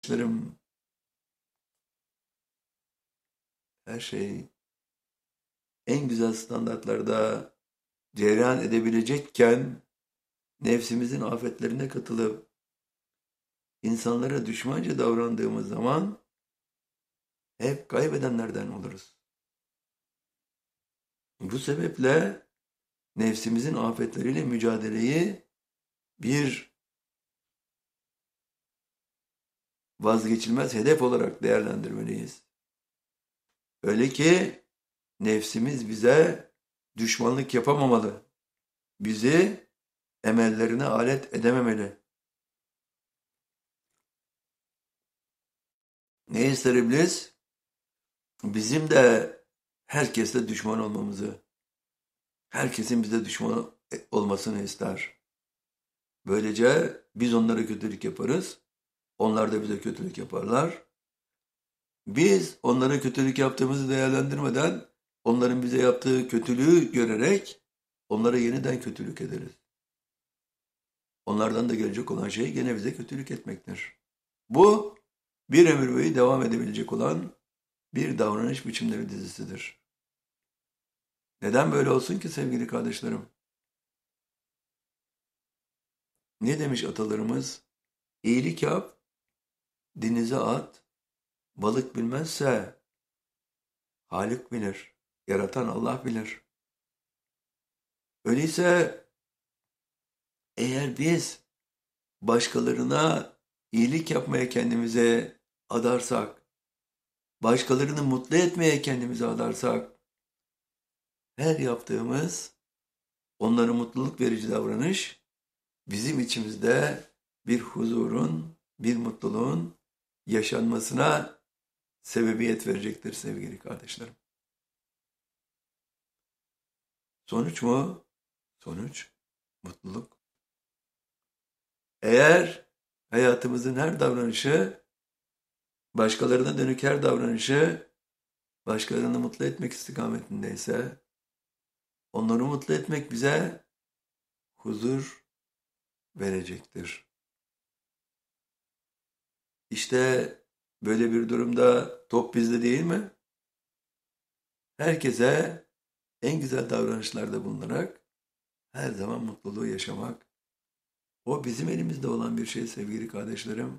Arkadaşlarım, her şey en güzel standartlarda cereyan edebilecekken nefsimizin afetlerine katılıp insanlara düşmanca davrandığımız zaman hep kaybedenlerden oluruz. Bu sebeple nefsimizin afetleriyle mücadeleyi bir vazgeçilmez hedef olarak değerlendirmeliyiz. Öyle ki nefsimiz bize düşmanlık yapamamalı. Bizi emellerine alet edememeli. Ne ister iblis? Bizim de herkesle düşman olmamızı, herkesin bize düşman olmasını ister. Böylece biz onlara kötülük yaparız, onlar da bize kötülük yaparlar. Biz onlara kötülük yaptığımızı değerlendirmeden, onların bize yaptığı kötülüğü görerek onlara yeniden kötülük ederiz. Onlardan da gelecek olan şey gene bize kötülük etmektir. Bu bir ömür boyu devam edebilecek olan bir davranış biçimleri dizisidir. Neden böyle olsun ki sevgili kardeşlerim? Ne demiş atalarımız? İyilik yap, denize at, balık bilmezse Halik bilir, yaratan Allah bilir. Öyleyse eğer biz başkalarına iyilik yapmaya kendimize adarsak, başkalarını mutlu etmeye kendimize adarsak, her yaptığımız onlara mutluluk verici davranış bizim içimizde bir huzurun, bir mutluluğun yaşanmasına sebebiyet verecektir sevgili kardeşlerim. Sonuç mu? Sonuç mutluluk. Eğer hayatımızın her davranışı, başkalarına dönük her davranışı, başkalarını mutlu etmek istikametindeyse, onları mutlu etmek bize huzur verecektir. İşte böyle bir durumda top bizde değil mi? Herkese en güzel davranışlarda bulunarak her zaman mutluluğu yaşamak. O bizim elimizde olan bir şey sevgili kardeşlerim.